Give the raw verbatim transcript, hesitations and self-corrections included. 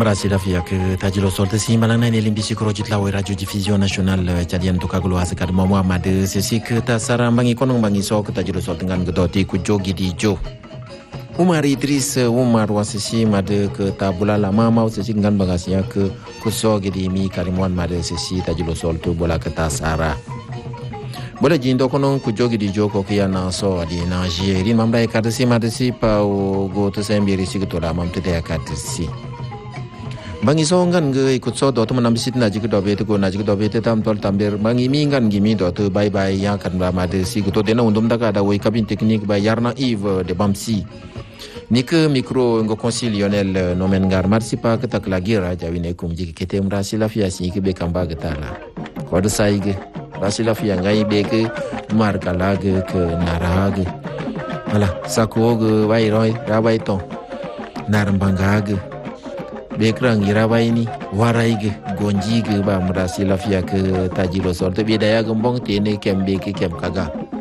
Merasi Rafia ke Tajilo Solte si malana ni limbisi krojit lawe radio diffusion nasional jadian tukaglo asakad mama made sesi ke tasara bangi konong bangi so ke Tajilo Solte ngan gedoti ku jogi di jo Umar Idris Umar wasisi made ke tabula lama mau sesi ngan bagasnya ke kuso gidi mi karimwan made sesi Tajilo Solte bola ke tasara bola jindo konong ku jogi di jo ko kia na so di na jeri mamdai kadesi madesi pa go to sembiri si ketora mam te kadesi bangi songan ge ikut so do teman ambisit na jik do bete ko na jik do bete tam tol tamber bangi mingan gimi do to bye bye ya kan ba made si ko dena undum daga da we kabin teknik ba yarna eve de bamsi nik micro ngo consil Lionel nomen gar marsi pa ke tak lagi raja wine kum jik kete mrasi la fia si ke be kamba getala ko do sai ge rasi la fia ngai be ke marka lage ke narage ala sako ge wai roi ra wai to nar bangage Bekrang irabai ni warai ge gonji ge ba merasi lafia ke Tajilo Solte bidaya gembong tene kem be ke kem kaga